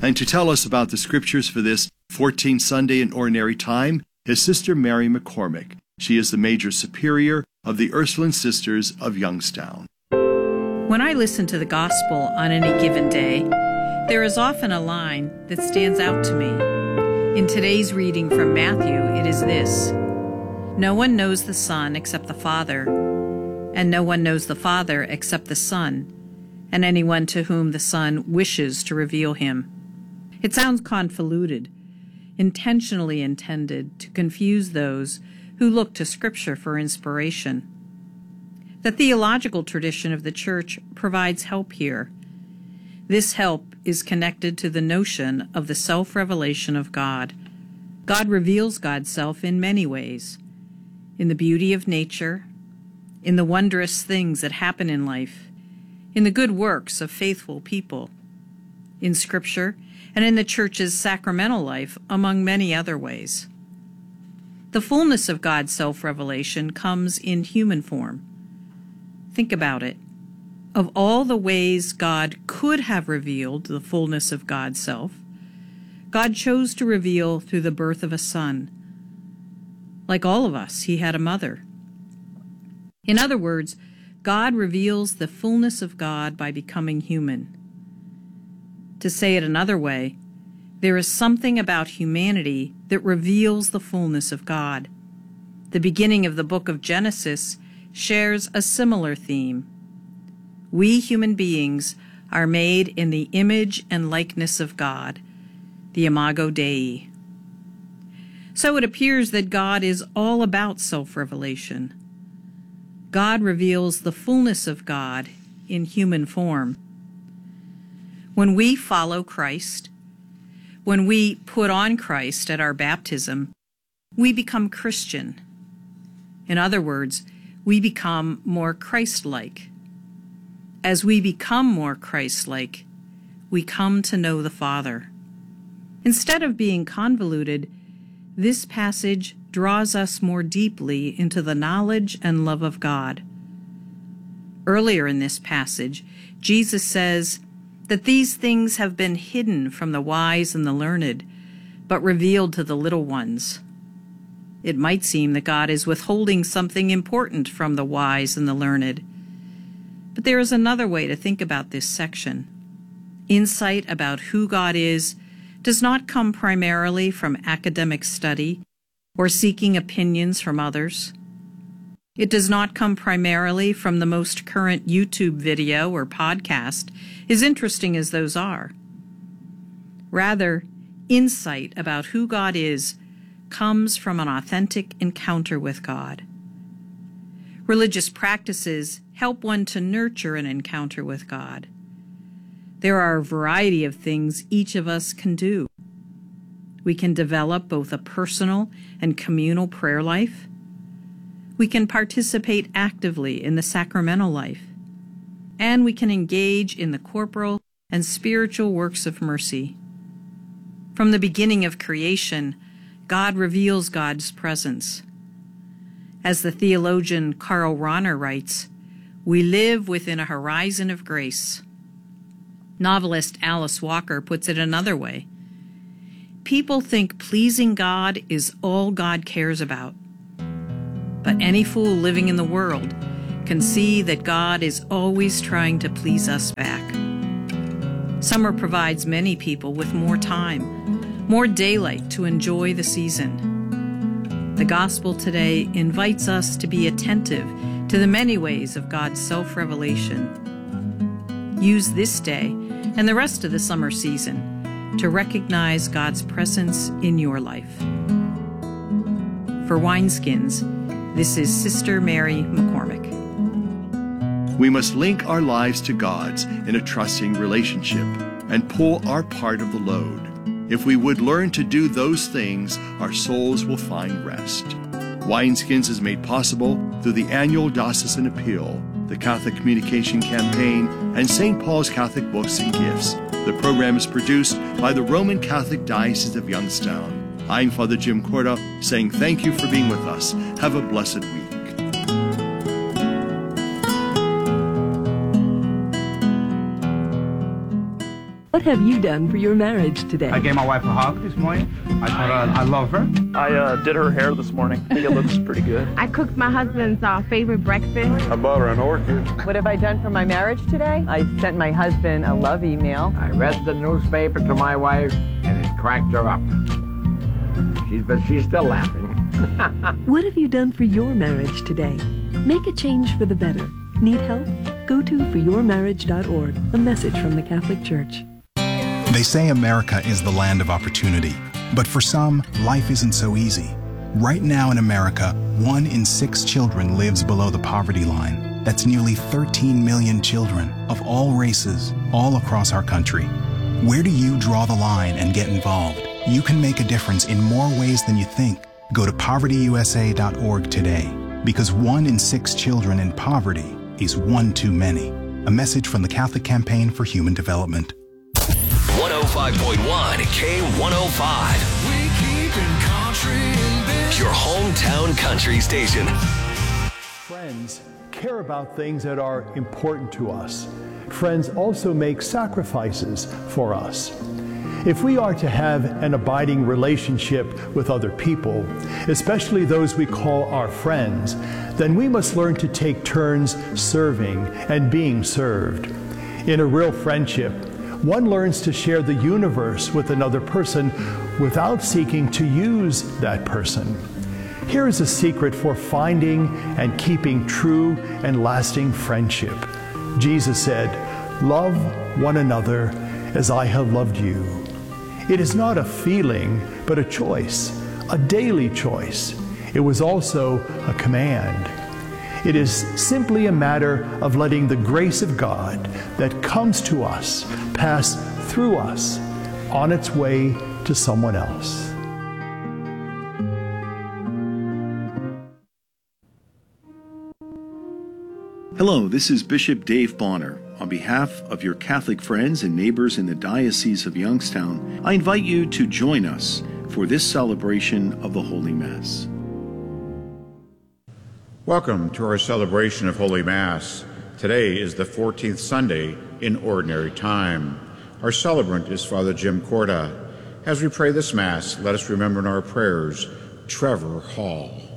And to tell us about the scriptures for this 14th Sunday in Ordinary Time is Sister Mary McCormick. She is the Major Superior of the Ursuline Sisters of Youngstown. When I listen to the Gospel on any given day, there is often a line that stands out to me. In today's reading from Matthew, it is this: "No one knows the Son except the Father, and no one knows the Father except the Son, and anyone to whom the Son wishes to reveal him." It sounds convoluted, intentionally intended to confuse those who look to Scripture for inspiration. The theological tradition of the Church provides help here. This help is connected to the notion of the self-revelation of God. God reveals God's self in many ways: in the beauty of nature, in the wondrous things that happen in life, in the good works of faithful people, in Scripture, and in the Church's sacramental life, among many other ways. The fullness of God's self-revelation comes in human form. Think about it. Of all the ways God could have revealed the fullness of God's self, God chose to reveal through the birth of a son. Like all of us, he had a mother. In other words, God reveals the fullness of God by becoming human. To say it another way, there is something about humanity that reveals the fullness of God. The beginning of the book of Genesis shares a similar theme. We human beings are made in the image and likeness of God, the Imago Dei. So it appears that God is all about self-revelation. God reveals the fullness of God in human form. When we follow Christ, when we put on Christ at our baptism, we become Christian. In other words, we become more Christ-like. As we become more Christ-like, we come to know the Father. Instead of being convoluted, this passage draws us more deeply into the knowledge and love of God. Earlier in this passage, Jesus says that these things have been hidden from the wise and the learned, but revealed to the little ones. It might seem that God is withholding something important from the wise and the learned. But there is another way to think about this section. Insight about who God is does not come primarily from academic study or seeking opinions from others. It does not come primarily from the most current YouTube video or podcast, as interesting as those are. Rather, insight about who God is comes from an authentic encounter with God. Religious practices help one to nurture an encounter with God. There are a variety of things each of us can do. We can develop both a personal and communal prayer life. We can participate actively in the sacramental life. And we can engage in the corporal and spiritual works of mercy. From the beginning of creation, God reveals God's presence. As the theologian Karl Rahner writes, we live within a horizon of grace. Novelist Alice Walker puts it another way. People think pleasing God is all God cares about. But any fool living in the world can see that God is always trying to please us back. Summer provides many people with more time, more daylight to enjoy the season. The gospel today invites us to be attentive to the many ways of God's self-revelation. Use this day and the rest of the summer season to recognize God's presence in your life. For Wineskins, this is Sister Mary McCormick. We must link our lives to God's in a trusting relationship and pull our part of the load. If we would learn to do those things, our souls will find rest. Wineskins is made possible through the annual Diocesan Appeal, the Catholic Communication Campaign, and St. Paul's Catholic Books and Gifts. The program is produced by the Roman Catholic Diocese of Youngstown. I'm Father Jim Corda, saying thank you for being with us. Have a blessed week. What have you done for your marriage today? I gave my wife a hug this morning. I told her I love her. I did her hair this morning. I think it looks pretty good. I cooked my husband's favorite breakfast. I bought her an orchid. What have I done for my marriage today? I sent my husband a love email. I read the newspaper to my wife, and it cracked her up. She's still laughing. What have you done for your marriage today? Make a change for the better. Need help? Go to foryourmarriage.org, a message from the Catholic Church. They say America is the land of opportunity, but for some, life isn't so easy. Right now in America, 1 in 6 children lives below the poverty line. That's nearly 13 million children of all races, all across our country. Where do you draw the line and get involved? You can make a difference in more ways than you think. Go to povertyusa.org today, because 1 in 6 children in poverty is one too many. A message from the Catholic Campaign for Human Development. 105.1 K105. We keep in country in business. Your hometown country station. Friends care about things that are important to us. Friends also make sacrifices for us. If we are to have an abiding relationship with other people, especially those we call our friends, then we must learn to take turns serving and being served. In a real friendship, one learns to share the universe with another person without seeking to use that person. Here is a secret for finding and keeping true and lasting friendship. Jesus said, "Love one another as I have loved you." It is not a feeling, but a choice, a daily choice. It was also a command. It is simply a matter of letting the grace of God that comes to us pass through us on its way to someone else. Hello, this is Bishop Dave Bonner. On behalf of your Catholic friends and neighbors in the Diocese of Youngstown, I invite you to join us for this celebration of the Holy Mass. Welcome to our celebration of Holy Mass. Today is the 14th Sunday in Ordinary Time. Our celebrant is Father Jim Corda. As we pray this Mass, let us remember in our prayers Trevor Hall.